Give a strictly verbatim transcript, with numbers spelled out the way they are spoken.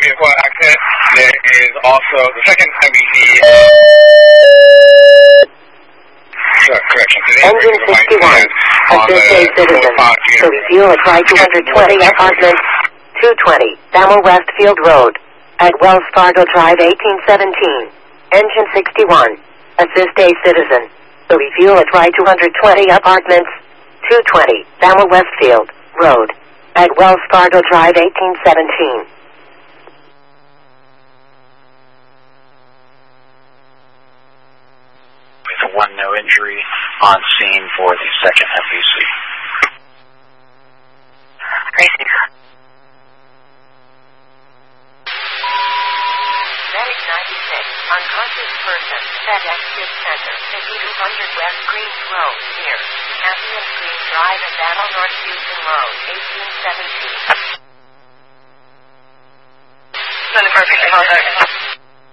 vehicle accident. There is also the second time we see. Correction. Engine sixty-one. Assist a citizen. To refuel at Y two twenty Apartment two twenty, Thamel Westfield Road. At Wells Fargo Drive eighteen seventeen. Engine sixty-one. Assist a citizen. To refuel at Y two twenty Apartments two twenty, Thamel Westfield Road. At Wells Fargo Drive eighteen seventeen. With one no injury on scene for the second F E C. Crazy. Medic ninety-six, unconscious person, FedEx Gift Center, fifty-two hundred West Greens Road, near Campion Green Drive and Battle North Houston Road, eighteen seventeen. Perfect.